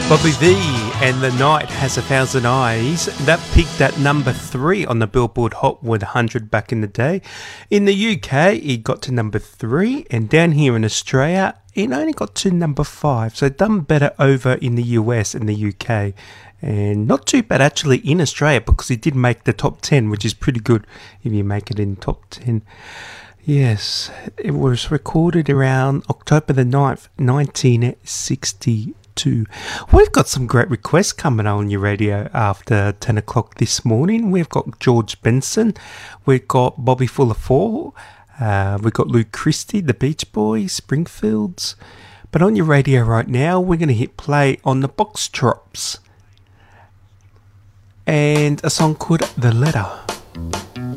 Bobby V and The Night Has a Thousand Eyes. That peaked at number 3 on the Billboard Hot 100 back in the day. In the UK, it got to number 3, and down here in Australia, it only got to number 5. So done better over in the US and the UK. And not too bad actually in Australia, because it did make the top 10, which is pretty good if you make it in top 10. Yes, it was recorded around October the 9th, 1962. We've got some great requests coming on your radio after 10 o'clock this morning. We've got George Benson, we've got Bobby Fuller 4, we've got Luke Christie, the Beach Boys, Springfields. But on your radio right now, we're going to hit play on the Box Drops and a song called The Letter.